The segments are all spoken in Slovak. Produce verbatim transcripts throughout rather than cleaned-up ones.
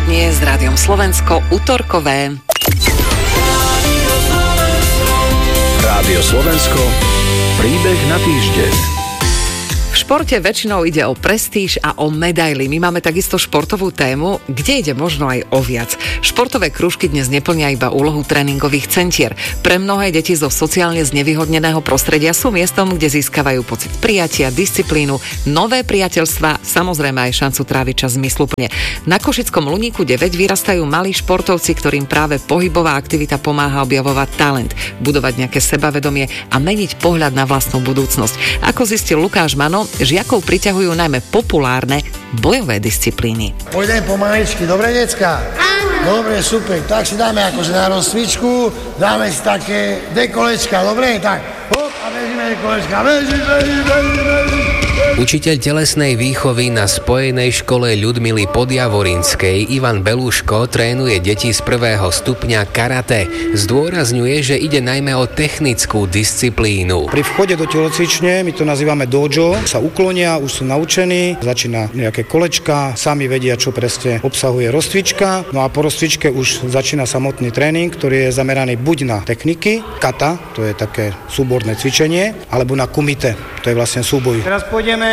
popoludnie s Rádiom Slovensko, utorkové. Rádio Slovensko, príbeh na týždeň. V športe väčšinou ide o prestíž a o medaily. My máme takisto športovú tému, kde ide možno aj o viac. Športové krúžky dnes neplnia iba úlohu tréningových centier. Pre mnohé deti zo sociálne znevýhodneného prostredia sú miestom, kde získavajú pocit prijatia, disciplínu, nové priateľstva, samozrejme aj šancu tráviť čas zmysluplne. Na Košickom Luníku deväť vyrastajú malí športovci, ktorým práve pohybová aktivita pomáha objavovať talent, budovať nejaké sebavedomie a meniť pohľad na vlastnú budúcnosť. Ako zistil Lukáš Mano, žiakov priťahujú najmä populárne bojové disciplíny. Pôjdem pomaličky, dobre, decka? Áno. Dobre, super, tak si dáme akože na rozcvičku, dáme si také dekolečka, dobre? Tak, hop, a bežíme dekolečka, beži, beži, beži, beži. Učiteľ telesnej výchovy na Spojenej škole Ľudmily Podjavorinskej Ivan Belúško trénuje deti z prvého stupňa karate. Zdôrazňuje, že ide najmä o technickú disciplínu. Pri vchode do telocvične, my to nazývame dojo, sa uklonia, už sú naučení, začína nejaké kolečka, sami vedia, čo presne obsahuje rozcvička, no a po rozcvičke už začína samotný tréning, ktorý je zameraný buď na techniky, kata, to je také súborné cvičenie, alebo na kumite, to je vlastne súboj. Teraz pôjdeme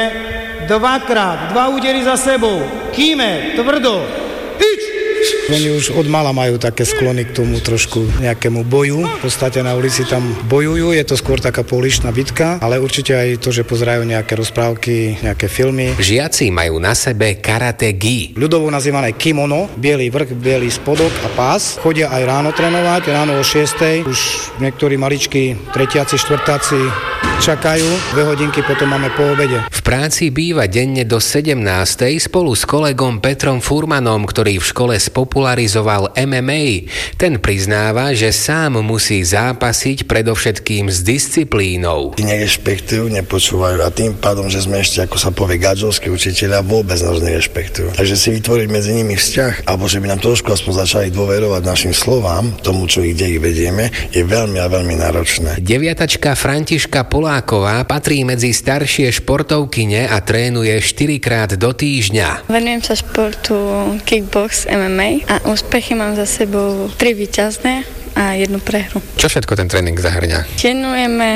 dvakrát, dva údery za sebou, kýme, tvrdo, ič! Oni už od mala majú také sklony k tomu trošku nejakému boju. V podstate na ulici tam bojujú, je to skôr taká pouličná bitka, ale určite aj to, že pozerajú nejaké rozprávky, nejaké filmy. Žiaci majú na sebe karate gi. Ľudovo nazývané kimono, biely vrch, biely spodok a pás. Chodia aj ráno trénovať, ráno o šiestej. Už niektorí maličkí tretiaci, štvrtáci čakajú. Dve hodinky potom máme po obede. V práci býva denne do sedemnástej spolu s kolegom Petrom Furmanom, ktorý v škole spopularizoval em em á. Ten priznáva, že sám musí zápasiť predovšetkým s disciplínou. Nerešpektujú, nepočúvajú a tým pádom, že sme ešte, ako sa povie, gadžovskí učiteľia, vôbec nás nerešpektujú. Takže si vytvoriť medzi nimi vzťah, alebo že by nám trošku aspoň začali dôverovať našim slovám, tomu, čo ich dejí vedieme, je veľmi a veľmi náročné. Deviatačka Františka Poláková patrí medzi staršie športovkyne a trénuje štyrikrát do týždňa. Venujem sa športu kickbox, em em á a úspechy mám za sebou tri víťazné a jednu prehru. Čo všetko ten tréning zahrňa? Trénujeme,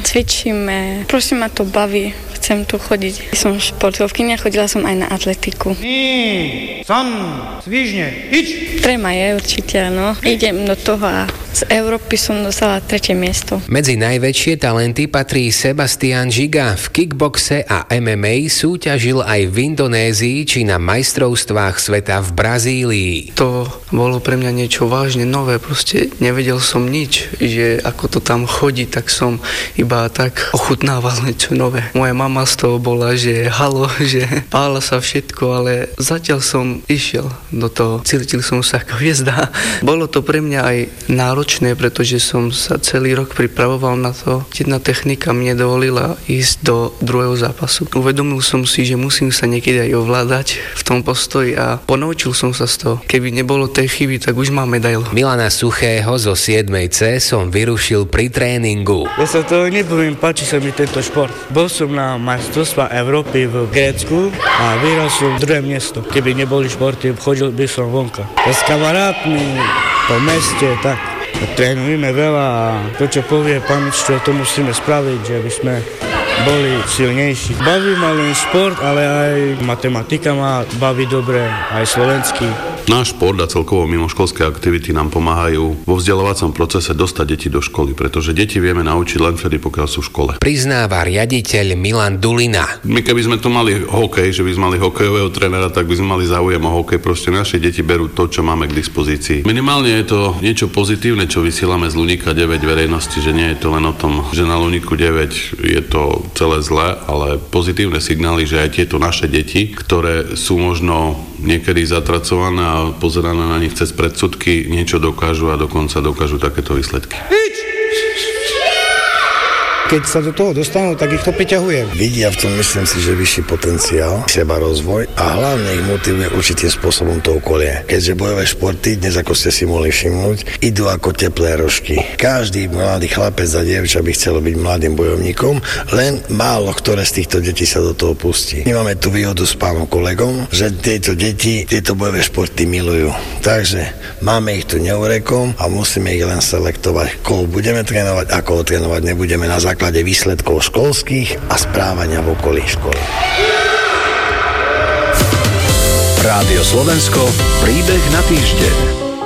cvičíme, prosím ma to baví, chcem tu chodiť. Som športovkyňa, chodila som aj na atletiku. Ní, san, svižne, ič! Tréma je určite, no. Idem do toho a z Európy som dostala tretie miesto. Medzi najväčšie talenty patrí Sebastián Žiga. V kickboxe a em em á súťažil aj v Indonézii či na majstrovstvách sveta v Brazílii. To bolo pre mňa niečo vážne nové, proste nevedel som nič, že ako to tam chodí, tak som iba tak ochutnával niečo nové. Moja mama z toho bola, že halo, že pála sa všetko, ale zatiaľ som išiel do toho, cítil som sa ako hviezda. Bolo to pre mňa aj náročné, pretože som sa celý rok pripravoval na to. Jedna technika mne dovolila ísť do druhého zápasu. Uvedomil som si, že musím sa niekedy aj ovládať v tom postoji a ponaučil som sa z toho. Keby nebolo tej chyby, tak už mám medailu. Milana Suchého zo siedmej C som vyrušil pri tréningu. Ja sa to nepoviem, páči sa mi tento šport. Bol som na majstrovstvách Európy v Grécku a vyhral som druhé miesto. Keby neboli športy, chodil by som vonka. Ja s kamarátmi po meste, tak trénujeme veľa a to, čo povie pán Mičo, to musíme spraviť, že by sme boli silnejší. Baví ma len šport, ale aj matematika ma baví dobre, aj slovenský. Náš šport a celkovo mimoškolské aktivity nám pomáhajú vo vzdelávacom procese dostať deti do školy, pretože deti vieme naučiť len vtedy, pokiaľ sú v škole. Priznáva riaditeľ Milan Dulina. My keby sme tu mali hokej, že by sme mali hokejového trénera, tak by sme mali záujem o hokej. Proste naše deti berú to, čo máme k dispozícii. Minimálne je to niečo pozitívne, čo vysielame z Luníka deväť verejnosti, že nie je to len o tom, že na Luníku deväť je to celé zlé, ale pozitívne signály, že aj tieto naše deti, ktoré sú možno niekedy zatracované a pozerané na nich cez predsudky, niečo dokážu a dokonca dokážu takéto výsledky. keď sa do toho dostanú, tak ich to priťahuje. Vidia v tom, myslím si, že vyšší potenciál, seba rozvoj a hlavne ich motivuje určitým spôsobom to okolie. Keďže bojové športy, dnes ako ste si mohli všimnúť, idú ako teplé rožky. Každý mladý chlapec a dievča by chcelo byť mladým bojovníkom, len málo ktoré z týchto detí sa do toho pustí. My máme tú výhodu s pánom kolegom, že tieto deti tieto bojové športy milujú. Takže máme ich tu neurekom a musíme ich len selektovať, koho budeme trénovať, ako ho trénovať nebudeme na základe výsledkov školských a správania v okolí školy. Rádio Slovensko, príbeh na týždeň.